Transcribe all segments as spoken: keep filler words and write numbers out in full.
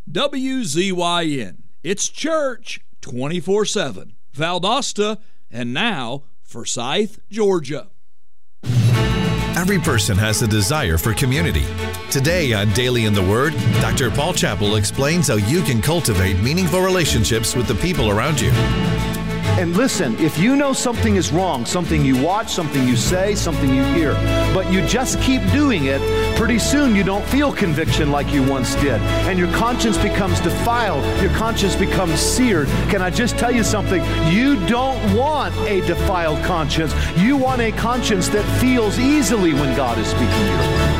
W Z Y N. It's church twenty-four seven. Valdosta, and now Forsyth, Georgia. Every person has a desire for community. Today on Daily in the Word, Doctor Paul Chappell explains how you can cultivate meaningful relationships with the people around you. And listen, if you know something is wrong, something you watch, something you say, something you hear, but you just keep doing it, pretty soon you don't feel conviction like you once did. And your conscience becomes defiled. Your conscience becomes seared. Can I just tell you something? You don't want a defiled conscience. You want a conscience that feels easily when God is speaking to you.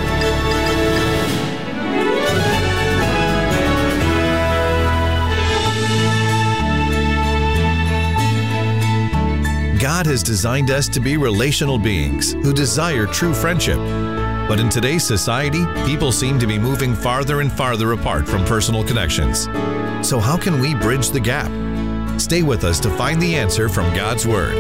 God has designed us to be relational beings who desire true friendship. But in today's society, people seem to be moving farther and farther apart from personal connections. So how can we bridge the gap? Stay with us to find the answer from God's Word.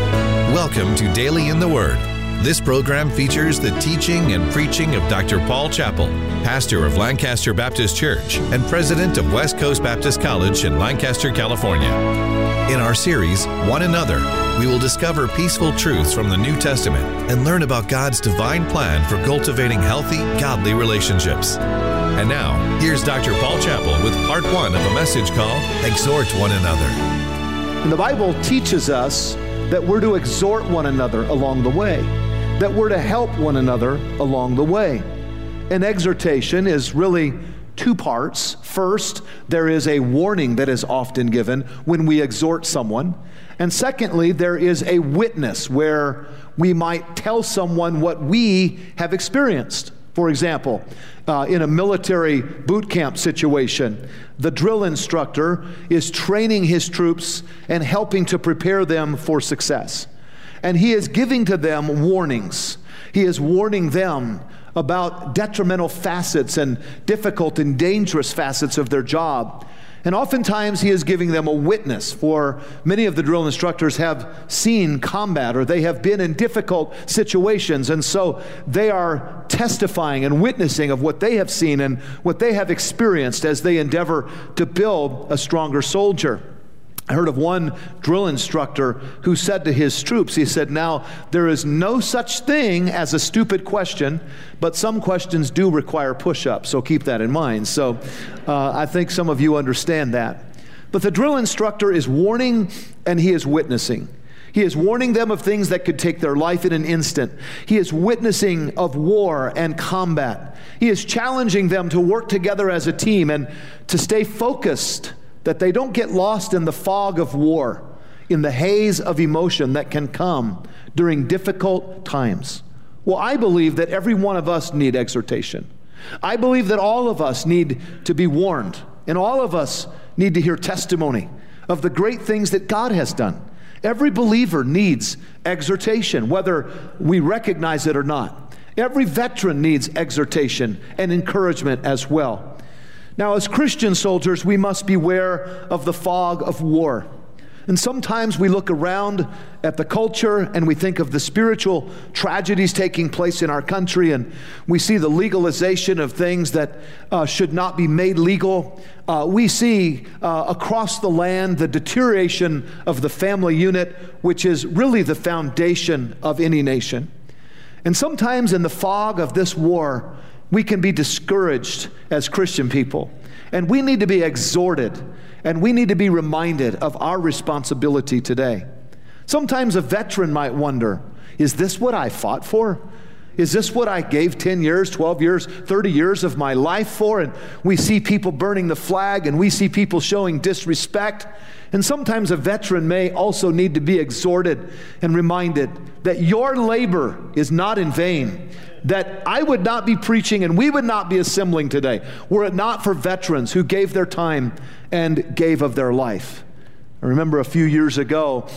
Welcome to Daily in the Word. This program features the teaching and preaching of Doctor Paul Chappell, pastor of Lancaster Baptist Church and president of West Coast Baptist College in Lancaster, California. In our series, One Another, we will discover peaceful truths from the New Testament and learn about God's divine plan for cultivating healthy, godly relationships. And now, here's Doctor Paul Chappell with part one of a message called Exhort One Another. And the Bible teaches us that we're to exhort one another along the way, that we're to help one another along the way. And exhortation is really two parts. First, there is a warning that is often given when we exhort someone. And secondly, there is a witness where we might tell someone what we have experienced. For example, uh, in a military boot camp situation, the drill instructor is training his troops and helping to prepare them for success. And he is giving to them warnings. He is warning them about detrimental facets and difficult and dangerous facets of their job. And oftentimes he is giving them a witness, for many of the drill instructors have seen combat or they have been in difficult situations, and so they are testifying and witnessing of what they have seen and what they have experienced as they endeavor to build a stronger soldier. I heard of one drill instructor who said to his troops, he said, "Now, there is no such thing as a stupid question, but some questions do require push-ups, so keep that in mind." So uh, I think some of you understand that. But the drill instructor is warning and he is witnessing. He is warning them of things that could take their life in an instant. He is witnessing of war and combat. He is challenging them to work together as a team and to stay focused, that they don't get lost in the fog of war, in the haze of emotion that can come during difficult times. Well, I believe that every one of us need exhortation. I believe that all of us need to be warned, and all of us need to hear testimony of the great things that God has done. Every believer needs exhortation, whether we recognize it or not. Every veteran needs exhortation and encouragement as well. Now, as Christian soldiers, we must beware of the fog of war. And sometimes we look around at the culture and we think of the spiritual tragedies taking place in our country, and we see the legalization of things that uh, should not be made legal. Uh, we see uh, across the land the deterioration of the family unit, which is really the foundation of any nation. And sometimes in the fog of this war, we can be discouraged as Christian people, and we need to be exhorted, and we need to be reminded of our responsibility today. Sometimes a veteran might wonder, is this what I fought for? Is this what I gave ten years, twelve years, thirty years of my life for? And we see people burning the flag, and we see people showing disrespect. And sometimes a veteran may also need to be exhorted and reminded that your labor is not in vain, that I would not be preaching and we would not be assembling today were it not for veterans who gave their time and gave of their life. I remember a few years ago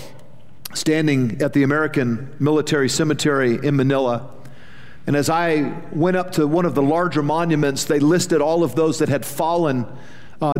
standing at the American Military Cemetery in Manila, and as I went up to one of the larger monuments, they listed all of those that had fallen uh,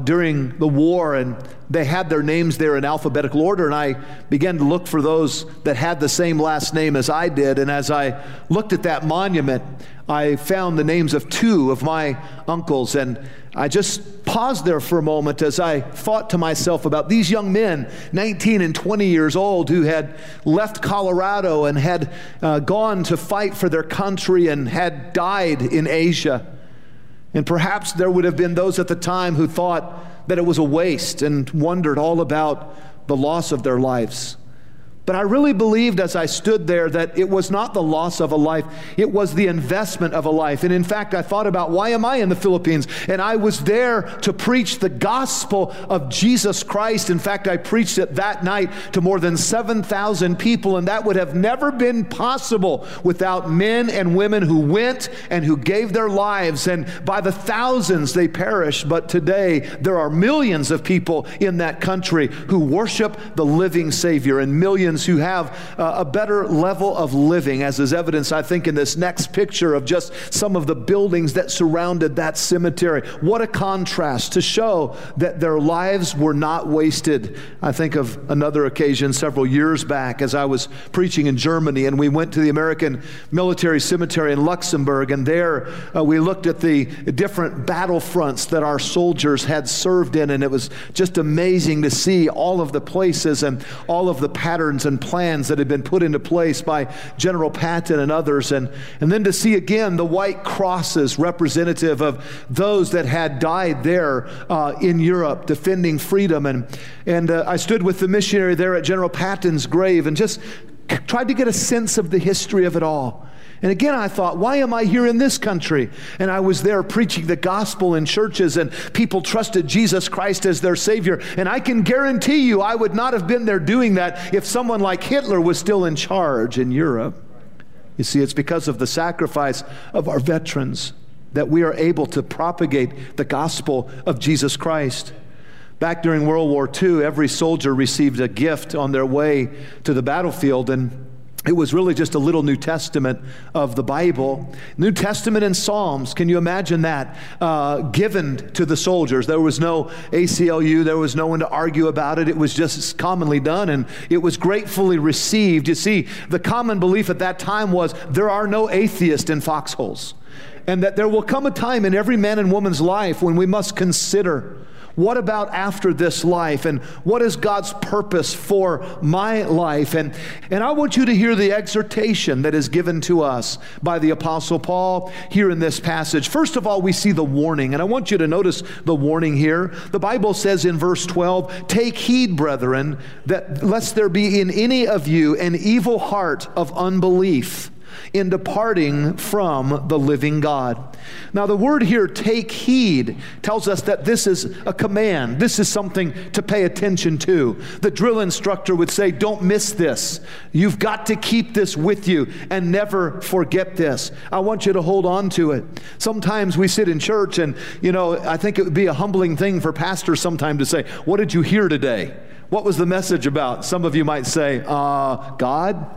during the war, and they had their names there in alphabetical order, and I began to look for those that had the same last name as I did. And as I looked at that monument, I found the names of two of my uncles, and I just paused there for a moment as I thought to myself about these young men, nineteen and twenty years old, who had left Colorado and had uh, gone to fight for their country and had died in Asia. And perhaps there would have been those at the time who thought that it was a waste and wondered all about the loss of their lives. But I really believed as I stood there that it was not the loss of a life, it was the investment of a life. And in fact, I thought about, why am I in the Philippines? And I was there to preach the gospel of Jesus Christ. In fact, I preached it that night to more than seven thousand people, and that would have never been possible without men and women who went and who gave their lives. And by the thousands they perished, but today there are millions of people in that country who worship the living Savior, and millions who have uh, a better level of living, as is evidence, I think, in this next picture of just some of the buildings that surrounded that cemetery. What a contrast to show that their lives were not wasted. I think of another occasion several years back as I was preaching in Germany, and we went to the American Military Cemetery in Luxembourg, and there uh, we looked at the different battlefronts that our soldiers had served in, and it was just amazing to see all of the places and all of the patterns and plans that had been put into place by General Patton and others, and, and then to see again the white crosses representative of those that had died there uh, in Europe defending freedom. And, and uh, I stood with the missionary there at General Patton's grave and just tried to get a sense of the history of it all. And again, I thought, why am I here in this country? And I was there preaching the gospel in churches, and people trusted Jesus Christ as their Savior. And I can guarantee you, I would not have been there doing that if someone like Hitler was still in charge in Europe. You see, it's because of the sacrifice of our veterans that we are able to propagate the gospel of Jesus Christ. Back during World War Two, every soldier received a gift on their way to the battlefield, and it was really just a little New Testament of the Bible. New Testament and Psalms, can you imagine that, uh, given to the soldiers? There was no A C L U, there was no one to argue about it. It was just commonly done, and it was gratefully received. You see, the common belief at that time was there are no atheists in foxholes, and that there will come a time in every man and woman's life when we must consider, what about after this life? And what is God's purpose for my life? And, and I want you to hear the exhortation that is given to us by the Apostle Paul here in this passage. First of all, we see the warning. And I want you to notice the warning here. The Bible says in verse twelve, "Take heed, brethren, that lest there be in any of you an evil heart of unbelief in departing from the living God." Now the word here, take heed, tells us that this is a command. This is something to pay attention to. The drill instructor would say, don't miss this. You've got to keep this with you and never forget this. I want you to hold on to it. Sometimes we sit in church and, you know, I think it would be a humbling thing for pastors sometime to say, what did you hear today? What was the message about? Some of you might say, uh, God?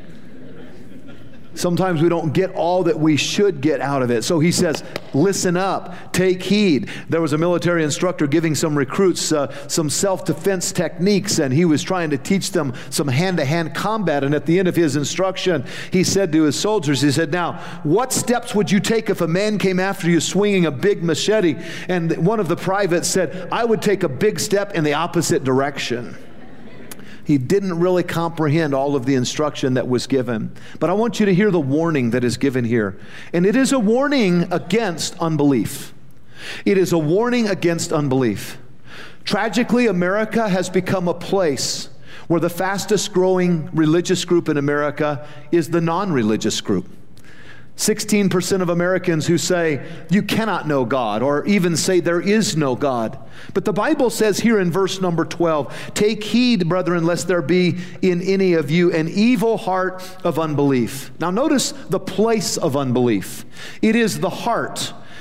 Sometimes we don't get all that we should get out of it. So he says, listen up, take heed. There was a military instructor giving some recruits uh, some self-defense techniques, and he was trying to teach them some hand-to-hand combat. And at the end of his instruction, he said to his soldiers, he said, now, what steps would you take if a man came after you swinging a big machete? And one of the privates said, I would take a big step in the opposite direction. He didn't really comprehend all of the instruction that was given. But I want you to hear the warning that is given here. And it is a warning against unbelief. It is a warning against unbelief. Tragically, America has become a place where the fastest growing religious group in America is the non-religious group. sixteen percent of Americans who say you cannot know God, or even say there is no God. But the Bible says here in verse number twelve, take heed, brethren, lest there be in any of you an evil heart of unbelief. Now notice the place of unbelief. It is the heart.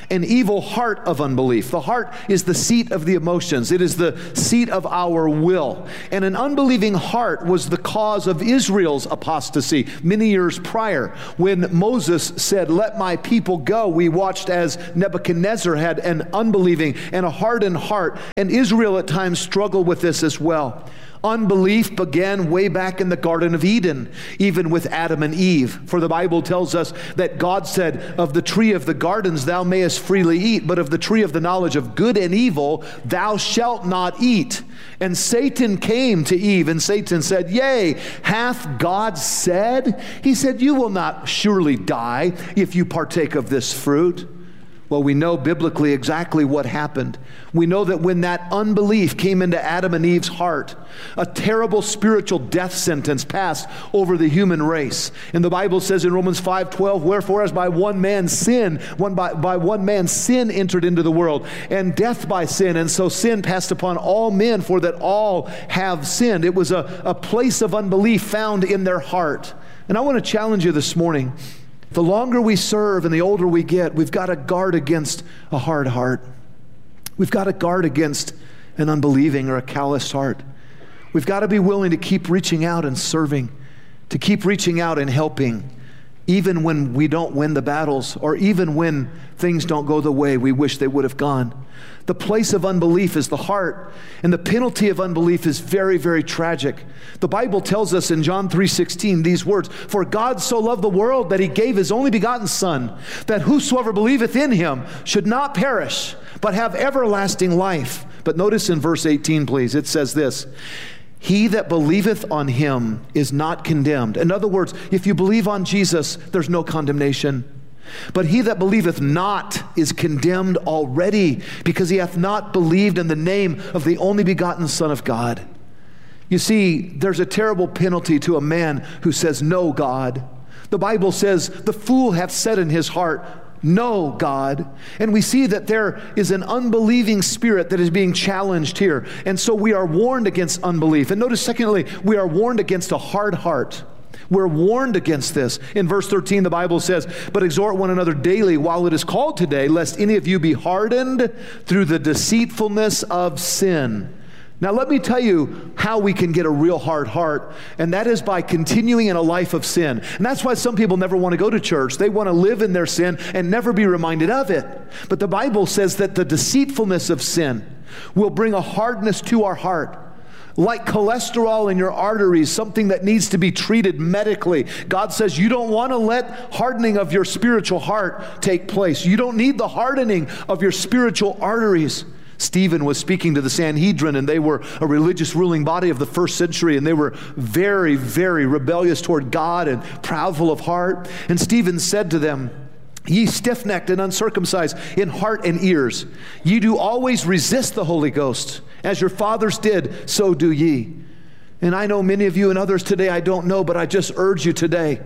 an evil heart of unbelief. The heart is the seat of the emotions. It is the seat of our will. And an unbelieving heart was the cause of Israel's apostasy many years prior. When Moses said, "Let my people go," we watched as Nebuchadnezzar had an unbelieving and a hardened heart. And Israel at times struggled with this as well. Unbelief began way back in the Garden of Eden, even with Adam and Eve. For the Bible tells us that God said, "Of the tree of the gardens thou mayest freely eat, but of the tree of the knowledge of good and evil thou shalt not eat." And Satan came to Eve, and Satan said, "Yea, hath God said?" He said, "You will not surely die if you partake of this fruit." Well, we know biblically exactly what happened. We know that when that unbelief came into Adam and Eve's heart, a terrible spiritual death sentence passed over the human race. And the Bible says in Romans five twelve, "Wherefore as by one man sin, one by, by one man sin entered into the world, and death by sin, and so sin passed upon all men, for that all have sinned." It was a, a place of unbelief found in their heart. And I want to challenge you this morning. The longer we serve and the older we get, we've got to guard against a hard heart. We've got to guard against an unbelieving or a callous heart. We've got to be willing to keep reaching out and serving, to keep reaching out and helping, even when we don't win the battles, or even when things don't go the way we wish they would have gone. The place of unbelief is the heart, and the penalty of unbelief is very, very tragic. The Bible tells us in John three sixteen these words, "For God so loved the world that he gave his only begotten Son, that whosoever believeth in him should not perish, but have everlasting life." But notice in verse eighteen, please, it says this, "He that believeth on him is not condemned." In other words, if you believe on Jesus, there's no condemnation. "But he that believeth not is condemned already, because he hath not believed in the name of the only begotten Son of God." You see, there's a terrible penalty to a man who says, "No, God." The Bible says, "The fool hath said in his heart, No, God." And we see that there is an unbelieving spirit that is being challenged here. And so we are warned against unbelief. And notice, secondly, we are warned against a hard heart. We're warned against this. In verse thirteen, the Bible says, "But exhort one another daily while it is called today, lest any of you be hardened through the deceitfulness of sin." Now let me tell you how we can get a real hard heart, and that is by continuing in a life of sin. And that's why some people never want to go to church. They want to live in their sin and never be reminded of it. But the Bible says that the deceitfulness of sin will bring a hardness to our heart. Like cholesterol in your arteries, something that needs to be treated medically. God says you don't want to let hardening of your spiritual heart take place. You don't need the hardening of your spiritual arteries. Stephen was speaking to the Sanhedrin, and they were a religious ruling body of the first century, and they were very, very rebellious toward God and proudful of heart. And Stephen said to them, "Ye stiff-necked and uncircumcised in heart and ears, ye do always resist the Holy Ghost. As your fathers did, so do ye." And I know many of you and others today I don't know, but I just urge you today,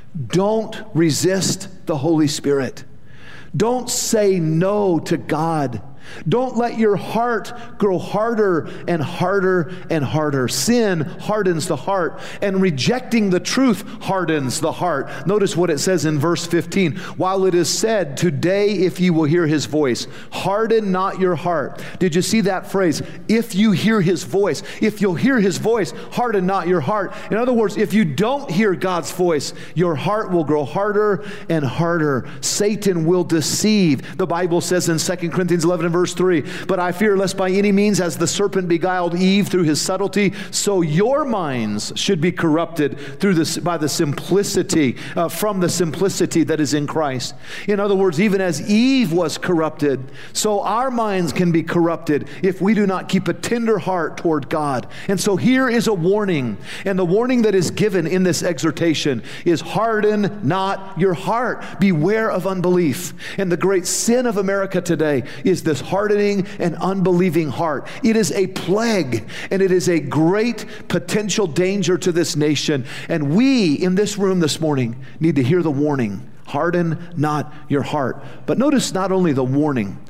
don't resist the Holy Spirit. Don't say no to God. Don't let your heart grow harder and harder and harder. Sin hardens the heart, and rejecting the truth hardens the heart. Notice what it says in verse fifteen. "While it is said, today if you will hear his voice, harden not your heart." Did you see that phrase? If you hear his voice. If you'll hear his voice, harden not your heart. In other words, if you don't hear God's voice, your heart will grow harder and harder. Satan will deceive. The Bible says in Second Corinthians eleven and verse three, "But I fear lest by any means, as the serpent beguiled Eve through his subtlety, so your minds should be corrupted through this by the simplicity, uh, from the simplicity that is in Christ." In other words, even as Eve was corrupted, so our minds can be corrupted if we do not keep a tender heart toward God. And so here is a warning, and the warning that is given in this exhortation is harden not your heart. Beware of unbelief. And the great sin of America today is this hardening and unbelieving heart. It is a plague, and it is a great potential danger to this nation. And we in this room this morning need to hear the warning. Harden not your heart. But notice not only the warning,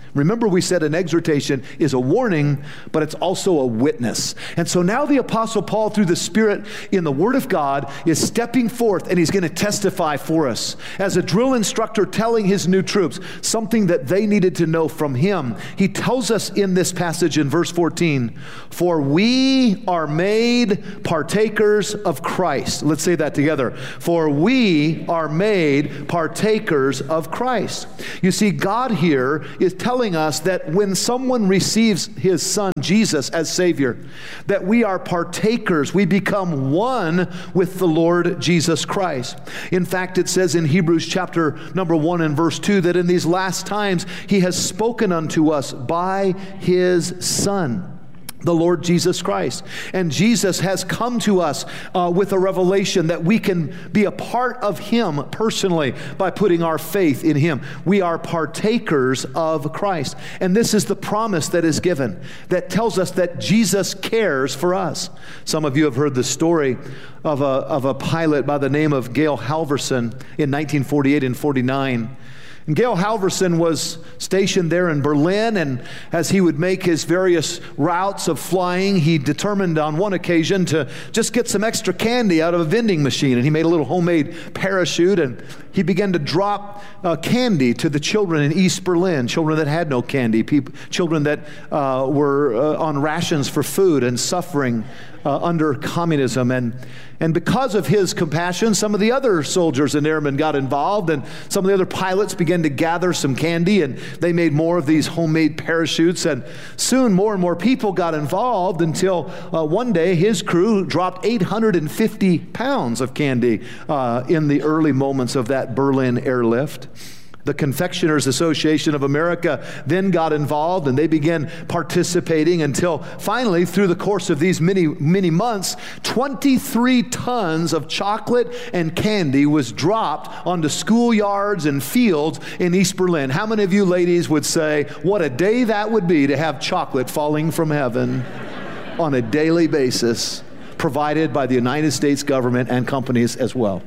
Remember, we said an exhortation is a warning, but it's also a witness. And so now the Apostle Paul, through the Spirit in the Word of God, is stepping forth, and he's going to testify for us as a drill instructor telling his new troops something that they needed to know from him. He tells us in this passage in verse fourteen, "For we are made partakers of Christ." Let's say that together. For we are made partakers of Christ. You see, God here is telling us that when someone receives his Son Jesus as Savior, that we are partakers, we become one with the Lord Jesus Christ. In fact, it says in Hebrews chapter number one and verse two that in these last times he has spoken unto us by his Son, the Lord Jesus Christ. And Jesus has come to us uh, with a revelation that we can be a part of him personally by putting our faith in him. We are partakers of Christ. And this is the promise that is given that tells us that Jesus cares for us. Some of you have heard the story of a, of a pilot by the name of Gale Halvorsen in nineteen forty-eight and forty-nine. And Gale Halvorsen was stationed there in Berlin, and as he would make his various routes of flying, he determined on one occasion to just get some extra candy out of a vending machine. And he made a little homemade parachute, and he began to drop uh, candy to the children in East Berlin, children that had no candy, people, children that uh, were uh, on rations for food and suffering uh, under communism. And And because of his compassion, some of the other soldiers and airmen got involved, and some of the other pilots began to gather some candy, and they made more of these homemade parachutes. And soon more and more people got involved until uh, one day his crew dropped eight hundred fifty pounds of candy uh, in the early moments of that Berlin airlift. The Confectioners Association of America then got involved, and they began participating until finally, through the course of these many, many months, twenty-three tons of chocolate and candy was dropped onto schoolyards and fields in East Berlin. How many of you ladies would say, what a day that would be to have chocolate falling from heaven on a daily basis, provided by the United States government and companies as well?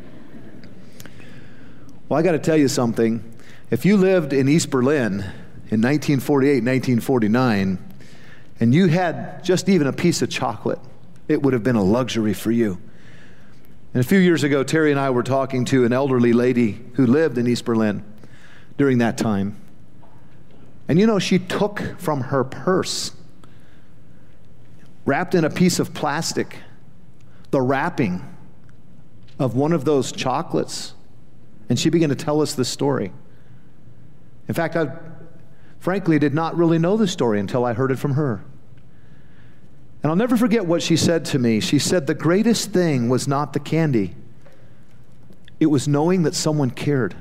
Well, I got to tell you something. If you lived in East Berlin in nineteen forty-eight, nineteen forty-nine, and you had just even a piece of chocolate, it would have been a luxury for you. And a few years ago, Terry and I were talking to an elderly lady who lived in East Berlin during that time. And you know, she took from her purse, wrapped in a piece of plastic, the wrapping of one of those chocolates. And she began to tell us this story. In fact, I frankly did not really know the story until I heard it from her. And I'll never forget what she said to me. She said, the greatest thing was not the candy. It was knowing that someone cared.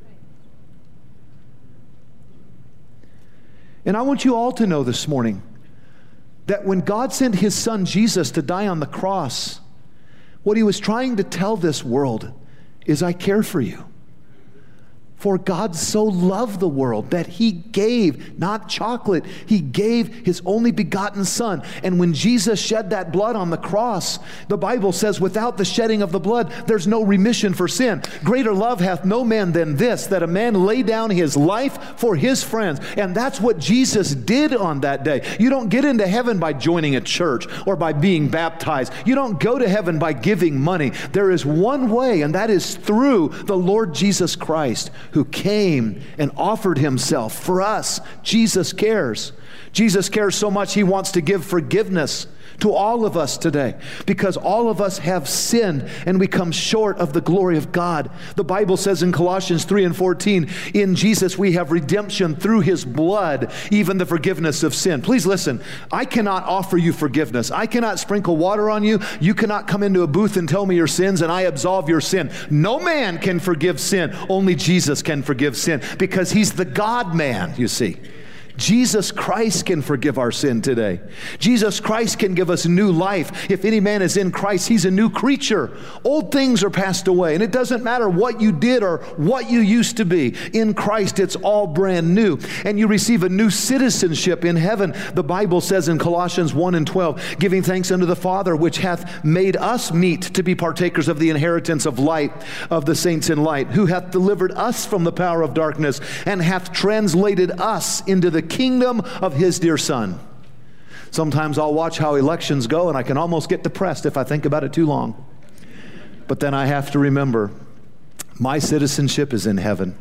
And I want you all to know this morning that when God sent his Son Jesus to die on the cross, what he was trying to tell this world is, I care for you. For God so loved the world that he gave, not chocolate, he gave his only begotten Son. And when Jesus shed that blood on the cross, the Bible says, without the shedding of the blood, there's no remission for sin. Greater love hath no man than this, that a man lay down his life for his friends. And that's what Jesus did on that day. You don't get into heaven by joining a church or by being baptized. You don't go to heaven by giving money. There is one way, and that is through the Lord Jesus Christ, who came and offered himself for us. Jesus cares. Jesus cares so much he wants to give forgiveness to all of us today, because all of us have sinned and we come short of the glory of God. The Bible says in Colossians three and fourteen, in Jesus we have redemption through his blood, even the forgiveness of sin. Please listen, I cannot offer you forgiveness. I cannot sprinkle water on you. You cannot come into a booth and tell me your sins and I absolve your sin. No man can forgive sin. Only Jesus can forgive sin, because he's the God-man, you see. Jesus Christ can forgive our sin today. Jesus Christ can give us new life. If any man is in Christ, he's a new creature. Old things are passed away, and it doesn't matter what you did or what you used to be. In Christ, it's all brand new. And you receive a new citizenship in heaven. The Bible says in Colossians one and twelve, giving thanks unto the Father, which hath made us meet to be partakers of the inheritance of light, of the saints in light, who hath delivered us from the power of darkness, and hath translated us into the kingdom of his dear Son. Sometimes I'll watch how elections go, and I can almost get depressed if I think about it too long. But then I have to remember, my citizenship is in heaven.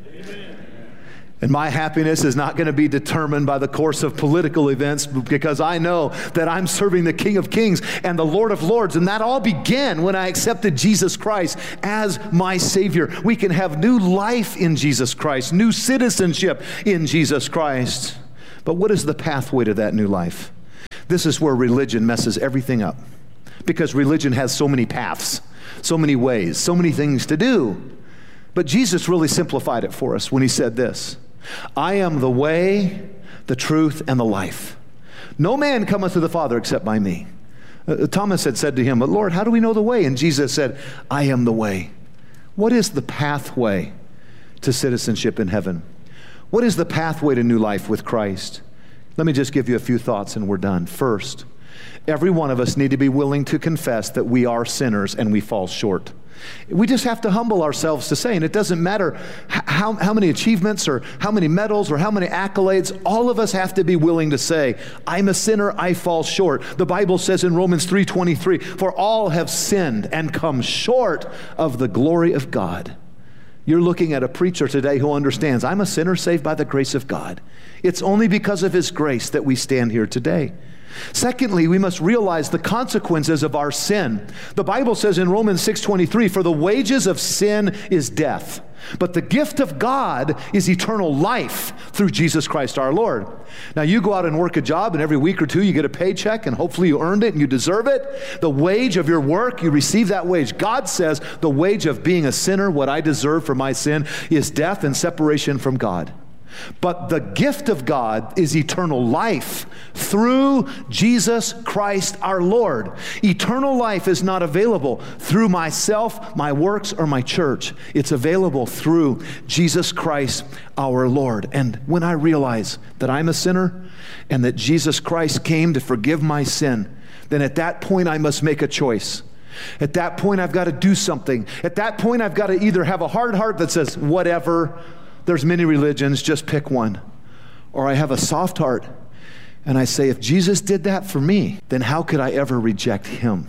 And my happiness is not going to be determined by the course of political events, because I know that I'm serving the King of Kings and the Lord of Lords. And that all began when I accepted Jesus Christ as my Savior. We can have new life in Jesus Christ, new citizenship in Jesus Christ. But what is the pathway to that new life? This is where religion messes everything up, because religion has so many paths, so many ways, so many things to do. But Jesus really simplified it for us when he said this: I am the way, the truth, and the life. No man cometh to the Father except by me. Uh, Thomas had said to him, but Lord, how do we know the way? And Jesus said, I am the way. What is the pathway to citizenship in heaven? What is the pathway to new life with Christ? Let me just give you a few thoughts and we're done. First, every one of us need to be willing to confess that we are sinners and we fall short. We just have to humble ourselves to say, and it doesn't matter how, how many achievements or how many medals or how many accolades, all of us have to be willing to say, I'm a sinner, I fall short. The Bible says in Romans three twenty-three, for all have sinned and come short of the glory of God. You're looking at a preacher today who understands, I'm a sinner saved by the grace of God. It's only because of his grace that we stand here today. Secondly, we must realize the consequences of our sin. The Bible says in Romans six twenty-three, for the wages of sin is death, but the gift of God is eternal life through Jesus Christ our Lord. Now you go out and work a job, and every week or two you get a paycheck, and hopefully you earned it and you deserve it. The wage of your work, you receive that wage. God says the wage of being a sinner, what I deserve for my sin, is death and separation from God. But the gift of God is eternal life through Jesus Christ our Lord. Eternal life is not available through myself, my works, or my church. It's available through Jesus Christ our Lord. And when I realize that I'm a sinner and that Jesus Christ came to forgive my sin, then at that point I must make a choice. At that point I've got to do something. At that point I've got to either have a hard heart that says, whatever, there's many religions, just pick one. Or I have a soft heart and I say, if Jesus did that for me, then how could I ever reject him?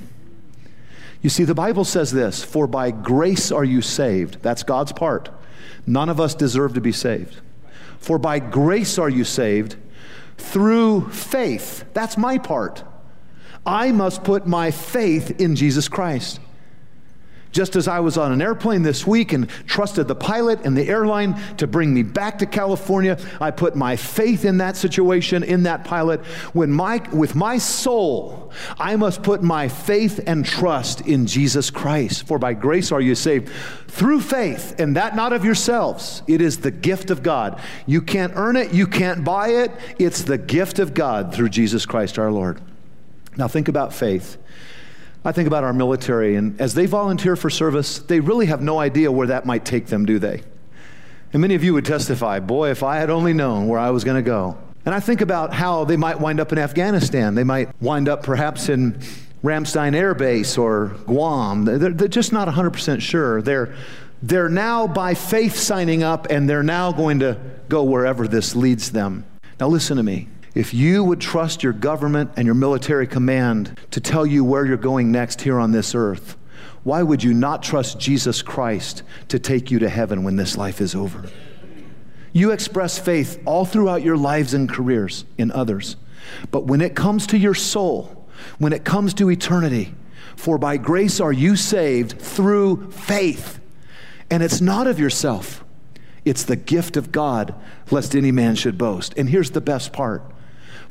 You see, the Bible says this, for by grace are you saved. That's God's part. None of us deserve to be saved. For by grace are you saved through faith. That's my part. I must put my faith in Jesus Christ. Just as I was on an airplane this week and trusted the pilot and the airline to bring me back to California, I put my faith in that situation, in that pilot. When my, with my soul, I must put my faith and trust in Jesus Christ. For by grace are you saved through faith, and that not of yourselves. It is the gift of God. You can't earn it. You can't buy it. It's the gift of God through Jesus Christ our Lord. Now think about faith. I think about our military, and as they volunteer for service, they really have no idea where that might take them, do they? And many of you would testify, boy, if I had only known where I was going to go. And I think about how they might wind up in Afghanistan. They might wind up perhaps in Ramstein Air Base or Guam. They're, they're just not one hundred percent sure. They're, they're now by faith signing up, and they're now going to go wherever this leads them. Now listen to me. If you would trust your government and your military command to tell you where you're going next here on this earth, why would you not trust Jesus Christ to take you to heaven when this life is over? You express faith all throughout your lives and careers in others. But when it comes to your soul, when it comes to eternity, for by grace are you saved through faith. And it's not of yourself. It's the gift of God, lest any man should boast. And here's the best part.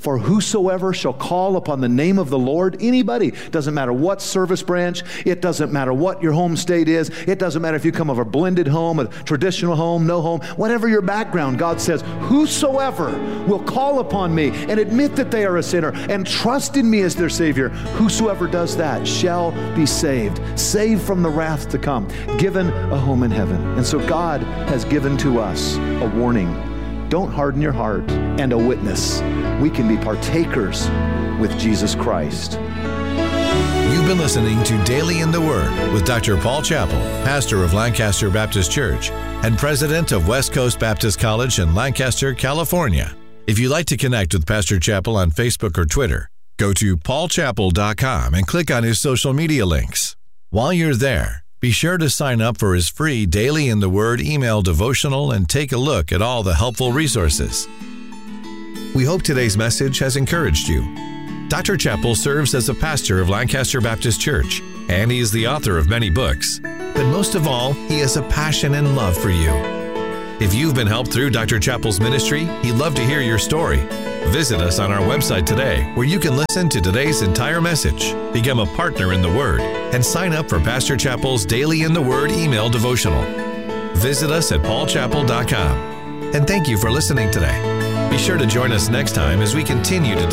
For whosoever shall call upon the name of the Lord, anybody, doesn't matter what service branch, it doesn't matter what your home state is, it doesn't matter if you come of a blended home, a traditional home, no home, whatever your background, God says, whosoever will call upon me and admit that they are a sinner and trust in me as their Savior, whosoever does that shall be saved, saved from the wrath to come, given a home in heaven. And so God has given to us a warning. Don't harden your heart, and a witness. We can be partakers with Jesus Christ. You've been listening to Daily in the Word with Doctor Paul Chappell, pastor of Lancaster Baptist Church and president of West Coast Baptist College in Lancaster, California. If you'd like to connect with Pastor Chappell on Facebook or Twitter, go to paul chappell dot com and click on his social media links. While you're there, be sure to sign up for his free Daily in the Word email devotional and take a look at all the helpful resources. We hope today's message has encouraged you. Doctor Chappell serves as a pastor of Lancaster Baptist Church, and he is the author of many books. But most of all, he has a passion and love for you. If you've been helped through Doctor Chappell's ministry, he'd love to hear your story. Visit us on our website today, where you can listen to today's entire message, become a partner in the Word, and sign up for Pastor Chappell's Daily in the Word email devotional. Visit us at paul chappell dot com. And thank you for listening today. Be sure to join us next time as we continue to